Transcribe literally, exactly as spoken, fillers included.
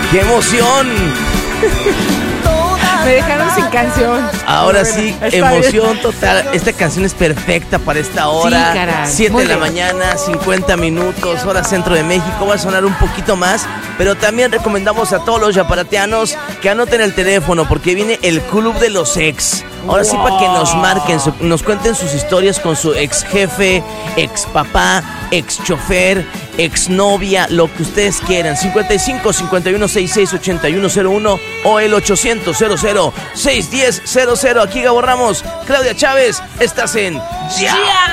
¡Qué emoción! Me dejaron sin canción. Ahora bueno, sí, está emoción bien. total. Esta canción es perfecta para esta hora. Sí, caray. siete Muy de la bien. mañana, cincuenta minutos, hora centro de México. Va a sonar un poquito más, pero también recomendamos a todos los yaparateanos que anoten el teléfono porque viene el Club de los Ex. Ahora sí, para que nos marquen, su- nos cuenten sus historias con su ex jefe, ex papá, ex chofer, ex novia, lo que ustedes quieran. cincuenta y cinco, cincuenta y uno, sesenta y seis, ochenta y uno cero uno o el ochocientos, cero cero, seiscientos diez, cero cero. Aquí Gabo Ramos, Claudia Chávez, estás en Ya.